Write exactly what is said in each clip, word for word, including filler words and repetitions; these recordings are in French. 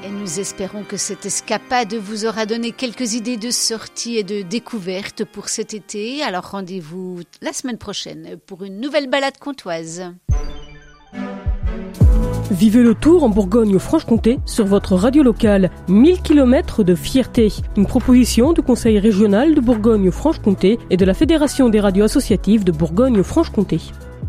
Et nous espérons que cette escapade vous aura donné quelques idées de sortie et de découverte pour cet été. Alors rendez-vous la semaine prochaine pour une nouvelle balade comtoise. Vivez le tour en Bourgogne-Franche-Comté sur votre radio locale. mille kilomètres de fierté. Une proposition du Conseil régional de Bourgogne-Franche-Comté et de la Fédération des radios associatives de Bourgogne-Franche-Comté.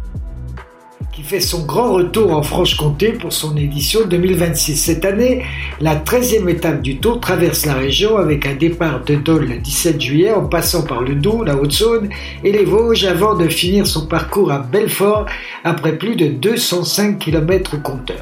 Qui fait son grand retour en Franche-Comté pour son édition deux mille vingt-six. Cette année, la treizième étape du Tour traverse la région avec un départ de Dole le dix-sept juillet en passant par le Doubs, la Haute-Saône et les Vosges avant de finir son parcours à Belfort après plus de deux cent cinq kilomètres au compteur.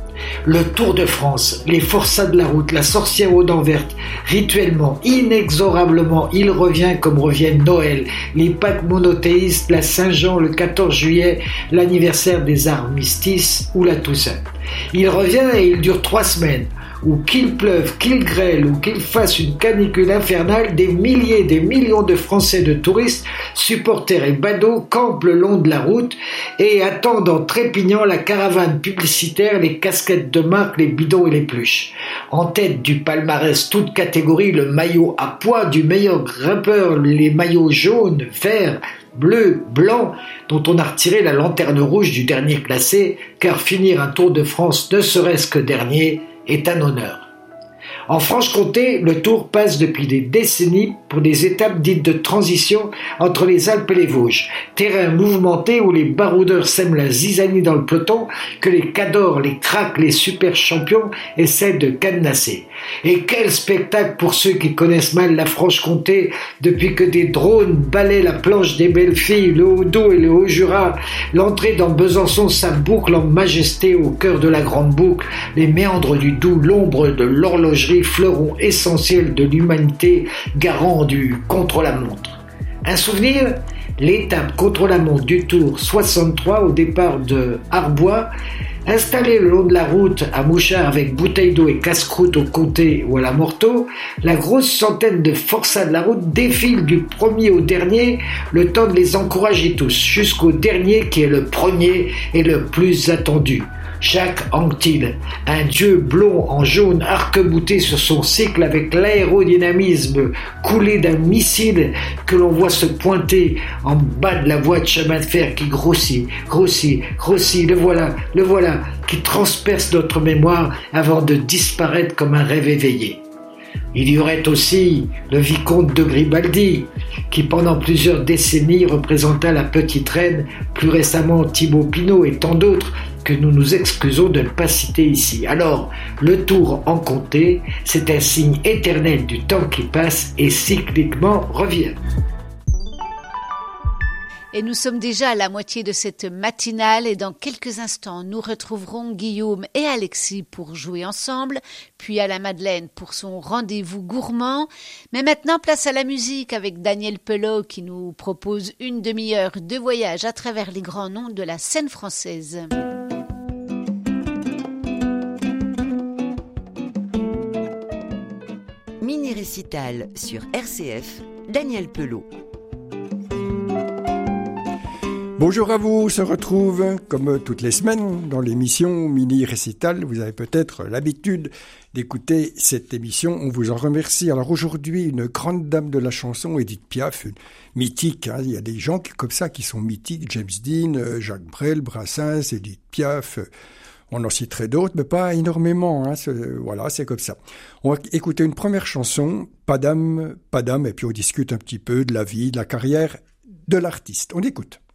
Le Tour de France, les forçats de la route, la sorcière aux dents vertes, rituellement, inexorablement, il revient comme reviennent Noël, les Pâques monothéistes, la Saint-Jean le quatorze juillet, l'anniversaire des armistices ou la Toussaint. Il revient et il dure trois semaines. Où qu'il pleuve, qu'il grêle ou qu'il fasse une canicule infernale, des milliers, des millions de Français, de touristes, supporters et badauds campent le long de la route et attendent en trépignant la caravane publicitaire, les casquettes de marque, les bidons et les pluches. En tête du palmarès, toute catégorie, le maillot à pois du meilleur grimpeur, les maillots jaunes, verts, bleu, blanc, dont on a retiré la lanterne rouge du dernier classé, car finir un Tour de France, ne serait-ce que dernier, est un honneur. En Franche-Comté, le Tour passe depuis des décennies pour des étapes dites de transition entre les Alpes et les Vosges. Terrain mouvementé où les baroudeurs sèment la zizanie dans le peloton que les cadors, les cracks, les super champions essaient de cadenasser. Et quel spectacle pour ceux qui connaissent mal la Franche-Comté depuis que des drones balaient la planche des belles filles, le Haut-Doubs et le Haut-Jura, l'entrée dans Besançon, sa boucle en majesté au cœur de la grande boucle, les méandres du Doubs, l'ombre de l'horlogerie, fleuron essentiel de l'humanité, garant du contre-la-montre. Un souvenir ? L'étape contre-la-montre du Tour soixante-trois au départ de Arbois, installée le long de la route à Mouchard avec bouteilles d'eau et casse-croûte au Comté ou à la Morteau, la grosse centaine de forçats de la route défile du premier au dernier, le temps de les encourager tous, jusqu'au dernier qui est le premier et le plus attendu. Jacques Anquetil, un dieu blond en jaune arc-bouté sur son cycle avec l'aérodynamisme coulé d'un missile que l'on voit se pointer en bas de la voie de chemin de fer qui grossit, grossit, grossit, le voilà, le voilà, qui transperce notre mémoire avant de disparaître comme un rêve éveillé. Il y aurait aussi le vicomte de Gribaldi, qui pendant plusieurs décennies représenta la petite reine, plus récemment Thibaut Pinot et tant d'autres que nous nous excusons de ne pas citer ici. Alors, le Tour en Comté, c'est un signe éternel du temps qui passe et cycliquement revient. Et nous sommes déjà à la moitié de cette matinale et dans quelques instants, nous retrouverons Guillaume et Alexis pour jouer ensemble, puis à la Madeleine pour son rendez-vous gourmand. Mais maintenant, place à la musique avec Daniel Pelot qui nous propose une demi-heure de voyage à travers les grands noms de la scène française. Mini-récital sur R C F, Daniel Pelot. Bonjour à vous, on se retrouve comme toutes les semaines dans l'émission Mini Récital. Vous avez peut-être l'habitude d'écouter cette émission, on vous en remercie. Alors aujourd'hui, une grande dame de la chanson, Édith Piaf, une mythique, hein. Il y a des gens qui, comme ça qui sont mythiques, James Dean, Jacques Brel, Brassens, Édith Piaf, on en citerait d'autres, mais pas énormément, hein. C'est, voilà, c'est comme ça. On va écouter une première chanson, Padam, Padam, et puis on discute un petit peu de la vie, de la carrière de l'artiste. On écoute.